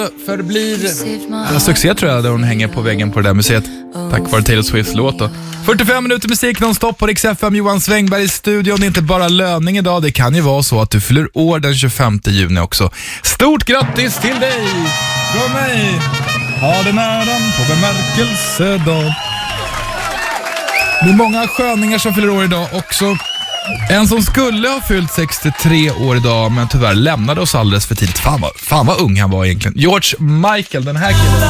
förblir en succé tror jag, där hon hänger på väggen på det där museet tack vare Taylor Swifts låt då. 45 minuter musik non-stop på Rix FM. Johan Svängberg i studion. Det är inte bara löning idag. Det kan ju vara så att du fyller år den 25 juni också. Stort grattis till dig från mig. Ha den äran på bemärkelsedag. Det är många sköningar som fyller år idag också. En som skulle ha fyllt 63 år idag men tyvärr lämnade oss alldeles för tidigt. Fan vad ung han var egentligen. George Michael, den här killen.